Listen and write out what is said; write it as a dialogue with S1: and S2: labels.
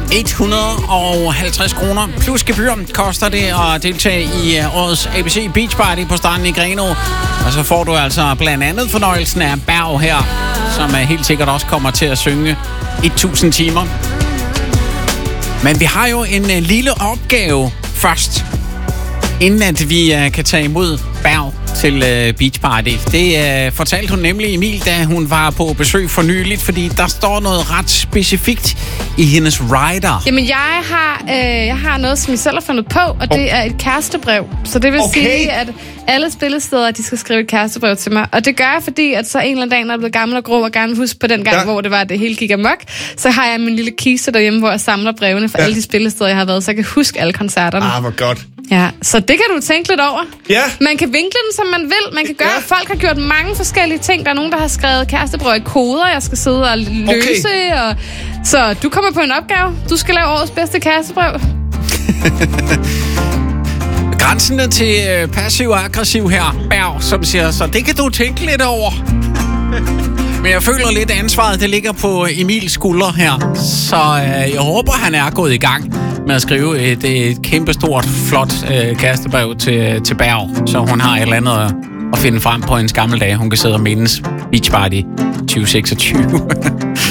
S1: 150 kroner plus gebyr koster det at deltage i årets ABC Beach Party på stranden i Grenaa. Og så får du altså blandt andet fornøjelsen af Berg her, som helt sikkert også kommer til at synge 1000 timer. Men vi har jo en lille opgave først, inden at vi kan tage imod Berg til Beach Party. Det fortalte hun nemlig Emil, da hun var på besøg for nyligt, fordi der står noget ret specifikt i hendes rider.
S2: Jamen, jeg har noget, som jeg selv har fundet på, og det er et kærestebrev. Så det vil sige, at alle spillesteder, de skal skrive et kærestebrev til mig. Og det gør jeg, fordi at så en eller anden dag, når jeg er blevet gammel og grå, og gerne huske på den gang, hvor det var, at det hele gik amok, så har jeg min lille kiste derhjemme, hvor jeg samler brevene for alle de spillesteder, jeg har været, så jeg kan huske alle koncerterne.
S3: Hvor godt.
S2: Ja, så det kan du tænke lidt over.
S3: Ja.
S2: Man kan vinkle den, som man vil. Man kan gøre, folk har gjort mange forskellige ting. Der er nogen, der har skrevet kærestebrev i koder, jeg skal sidde og løse. Og så du kommer på en opgave. Du skal lave årets bedste kærestebrev.
S1: Grænsen er til passiv og aggressiv her, Berg, som siger, så det kan du tænke lidt over. Men jeg føler lidt, at ansvaret det ligger på Emils skuldre her. Så jeg håber, han er gået i gang med at skrive et kæmpestort, flot kærestebrev til Berg, så hun har et eller andet at finde frem på hendes gamle dage. Hun kan sidde og mindes Beach Party 2026.